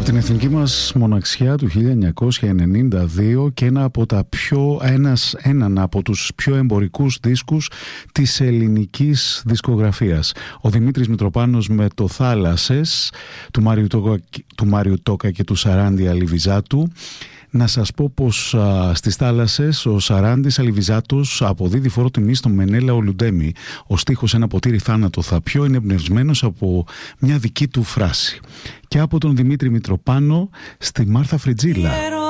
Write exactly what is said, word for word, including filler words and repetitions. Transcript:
Από την εθνική μας μοναξιά του χίλια εννιακόσια ενενήντα δύο και ένα από τα πιο, ένας, έναν από τους πιο εμπορικούς δίσκους της ελληνικής δισκογραφίας. Ο Δημήτρης Μητροπάνος με το «Θάλασσες» του Μάριου Τόκα, του Μάριου Τόκα και του Σαράντη Αλιβιζάτου. Να σας πω πως α, στις θάλασσες ο Σαράντης Αλιβιζάτος αποδίδει φόρο τιμή στον Μενέλα Ολουντέμι. Ο στίχος «Ένα ποτήρι θάνατο θα πιω» είναι εμπνευσμένος από μια δική του φράση. Και από τον Δημήτρη Μητροπάνο στη Μάρθα Φριτζίλα.